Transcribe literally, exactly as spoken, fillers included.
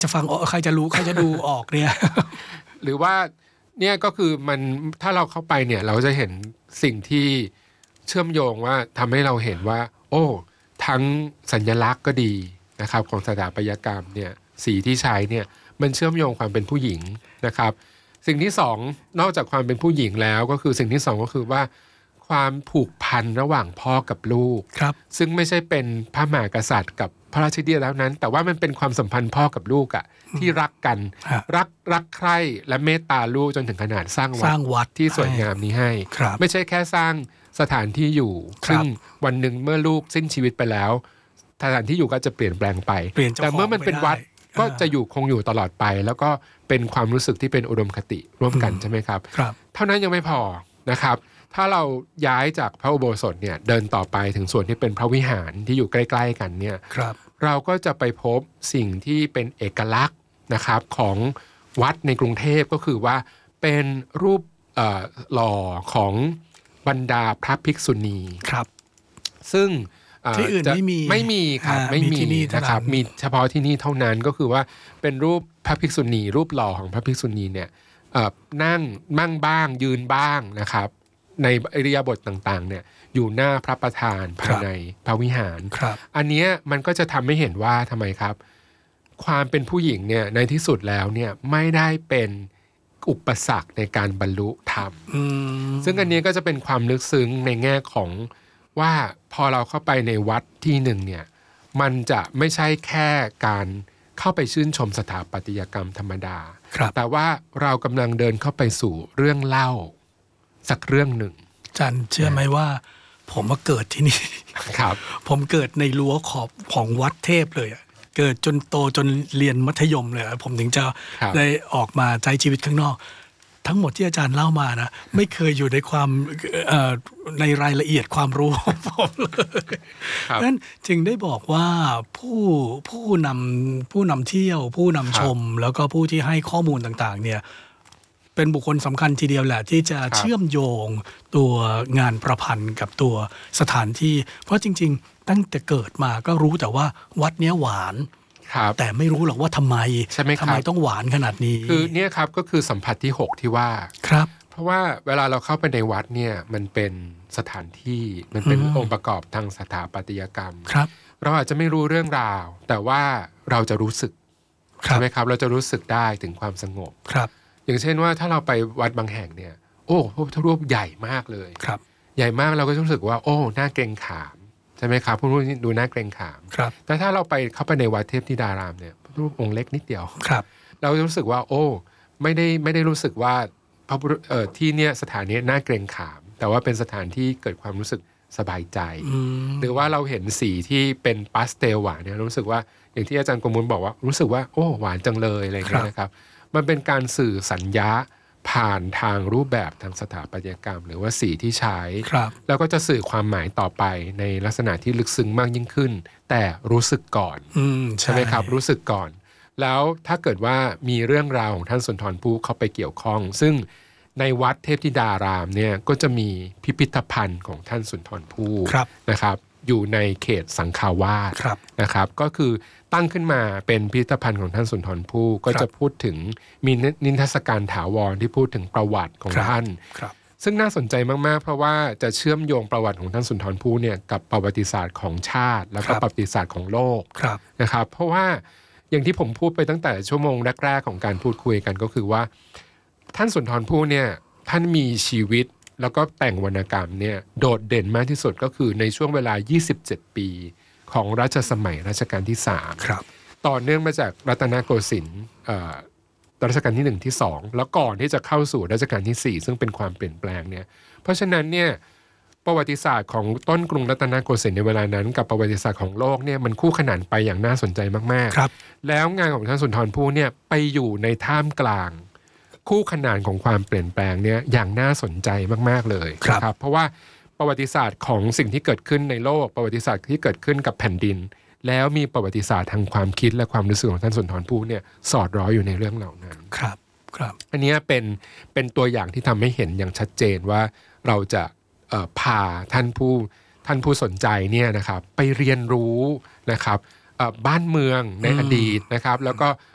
จะฟังออกใครจะรู้ใครจะดูออกเนี่ยหรือว่าเนี่ยก็คือมันถ้าเราเข้าไปเนี่ยเราจะเห็นสิ่งที่เชื่อมโยงว่าทำให้เราเห็นว่าโอ้ทั้งสัญลักษณ์ก็ดีนะครับของสถาปัตยกรรมเนี่ยสีที่ใช้เนี่ยมันเชื่อมโยงความเป็นผู้หญิงนะครับสิ่งที่สองนอกจากความเป็นผู้หญิงแล้วก็คือสิ่งที่สองก็คือว่าความผูกพันระหว่างพ่อกับลูกซึ่งไม่ใช่เป็นพระมหากษัตริย์กับพระราชธิดาแล้วนั้นแต่ว่ามันเป็นความสัมพันธ์พ่อกับลูกอะที่รักกันรักรักใคร่และเมตตาลูกจนถึงขนาดสร้างวัดสร้างวัดที่สวยงามนี้ให้ไม่ใช่แค่สร้างสถานที่อยู่ซึ่งวันหนึ่งเมื่อลูกสิ้นชีวิตไปแล้วสถานที่อยู่ก็จะเปลี่ยนแปลงไปแต่เมื่อมันเป็นวัดก็จะอยู่คงอยู่ตลอดไปแล้วก็เป็นความรู้สึกที่เป็นอุดมคติร่วมกันใช่ไหมครับเท่านั้นยังไม่พอนะครับถ้าเราย้ายจากพระอุโบสถเนี่ยเดินต่อไปถึงส่วนที่เป็นพระวิหารที่อยู่ใกล้ๆกันเนี่ยเราก็จะไปพบสิ่งที่เป็นเอกลักษณ์นะครับของวัดในกรุงเทพก็คือว่าเป็นรูปหล่อของบรรดาพระภิกษุณีครับซึ่งที่อื่นไม่มีไม่มีครับไม่มีนะครับมีเฉพาะที่นี่เท่านั้นก็คือว่าเป็นรูปพระภิกษุณีรูปหล่อของพระภิกษุณีเนี่ยนั่งมั่งบ้างยืนบ้างนะครับในอิริยาบถต่างๆเนี่ยอยู่หน้าพระประธานภายในพระวิหารอันนี้มันก็จะทำให้เห็นว่าทำไมครับความเป็นผู้หญิงเนี่ยในที่สุดแล้วเนี่ยไม่ได้เป็นอุปสรรคในการบรรลุธรรมซึ่งอันนี้ก็จะเป็นความลึกซึ้งในแง่ของว่าพอเราเข้าไปในวัดที่หนึ่งเนี่ยมันจะไม่ใช่แค่การเข้าไปชื่นชมสถาปัตยกรรมธรรมดาแต่ว่าเรากำลังเดินเข้าไปสู่เรื่องเล่าสักเรื่องหนึ่งจันเชื่อไหมว่าผมมาเกิดที่นี่ครับผมเกิดในรั้วขอบของวัดเทพเลยเกิดจนโตจนเรียนมัธยมเลยผมถึงจะได้ออกมาใช้ชีวิตข้างนอกทั้งหมดที่อาจารย์เล่ามานะไม่เคยอยู่ในความในรายละเอียดความรู้ของผมเลยนั้นจึงได้บอกว่าผู้ผู้นำผู้นำเที่ยวผู้นำชมแล้วก็ผู้ที่ให้ข้อมูลต่างๆเนี่ยเป็นบุคคลสำคัญทีเดียวแหละที่จะเชื่อมโยงตัวงานประพันธ์กับตัวสถานที่เพราะจริงๆตั้งแต่เกิดมาก็รู้แต่ว่าวัดเนี้ยหวานแต่ไม่รู้หรอกว่าทำไมทำไมต้องหวานขนาดนี้คือเนี่ยครับก็คือสัมผัสที่หกที่ว่าครับเพราะว่าเวลาเราเข้าไปในวัดเนี่ยมันเป็นสถานที่มันเป็นองค์ประกอบทางสถาปัตยกรรมครับเราอาจจะไม่รู้เรื่องราวแต่ว่าเราจะรู้สึกใช่ไหมครับเราจะรู้สึกได้ถึงความสงบครับอย่างเช่นว่าถ้าเราไปวัดบางแห่งเนี่ยโอ้พระพุทธรูปใหญ่มากเลยครับใหญ่มากเราก็รู้สึกว่าโอ้น่าเกรงขามใช่ไหมครับพระพุทธรูปดูน่าเกรงขามแต่ถ้าเราไปเข้าไปในวัดเทพธิดารามเนี่ยพระพุทธรูปองค์เล็กนิดเดียวเราจะรู้สึกว่าโอ้ไม่ได้ไม่ได้รู้สึกว่าพระพุทธเอ่อที่เนี่ยสถานนี้น่าเกรงขามแต่ว่าเป็นสถานที่เกิดความรู้สึกสบายใจหรือว่าเราเห็นสีที่เป็นพาสเทลหวานเนี่ยรู้สึกว่าอย่างที่อาจารย์กมลบอกว่ารู้สึกว่าโอ้หวานจังเลยอะไรอย่างเงี้ยนะครับมันเป็นการสื่อสัญญาผ่านทางรูปแบบทางสถาปัตยกรรมหรือว่าสีที่ใช้แล้วก็จะสื่อความหมายต่อไปในลักษณะที่ลึกซึ้งมากยิ่งขึ้นแต่รู้สึกก่อนใช่ไหมครับรู้สึกก่อนแล้วถ้าเกิดว่ามีเรื่องราวของท่านสุนทรภู่เข้าไปเกี่ยวข้องซึ่งในวัดเทพธิดารามเนี่ยก็จะมีพิพิธภัณฑ์ของท่านสุนทรภู่นะครับอยู่ในเขตสังฆาวาสนะครับก็คือตั้งขึ้นมาเป็นพิพิธภัณฑ์ของท่านสุนทรภู่ก็จะพูดถึงมีนิทรรศการถาวรที่พูดถึงประวัติของท่านซึ่งน่าสนใจมากๆเพราะว่าจะเชื่อมโยงประวัติของท่านสุนทรภู่เนี่ยกับประวัติศาสตร์ของชาติแล้วก็ประวัติศาสตร์ของโลกนะครับเพราะว่าอย่างที่ผมพูดไปตั้งแต่ชั่วโมงแรกๆของการพูดคุยกันก็คือว่าท่านสุนทรภู่เนี่ยท่านมีชีวิตแล้วก็แต่งวรรณกรรมเนี่ยโดดเด่นมากที่สุดก็คือในช่วงเวลายี่สิบเจ็ดปีของรัชสมัยรัชกาลที่สามต่อเนื่องมาจากรัตนโกสินทร์รัชกาลที่หนึ่งที่สองแล้วก่อนที่จะเข้าสู่รัชกาลที่สี่ซึ่งเป็นความเปลี่ยนแปลงเนี่ยเพราะฉะนั้นเนี่ยประวัติศาสตร์ของต้นกรุงรัตนโกสินทร์ในเวลานั้นกับประวัติศาสตร์ของโลกเนี่ยมันคู่ขนานไปอย่างน่าสนใจมากๆแล้วงานของท่านสุนทรภู่เนี่ยไปอยู่ในท่ามกลางคู่ขนานของความเปลี่ยนแปลงเนี่ยอย่างน่าสนใจมากๆเลยนะครับเพราะว่าประวัติศาสตร์ของสิ่งที่เกิดขึ้นในโลกประวัติศาสตร์ที่เกิดขึ้นกับแผ่นดินแล้วมีประวัติศาสตร์ทางความคิดและความรู้สึกของท่านสุนทรภู่เนี่ยสอดร้อยอยู่ในเรื่องเหล่านั้นครับครับอันนี้เป็นเป็นตัวอย่างที่ทำให้เห็นอย่างชัดเจนว่าเราจะเอ่อพาท่านผู้ท่านผู้สนใจเนี่ยนะครับไปเรียนรู้นะครับเอ่อบ้านเมืองในอดีตนะครับแล้วก็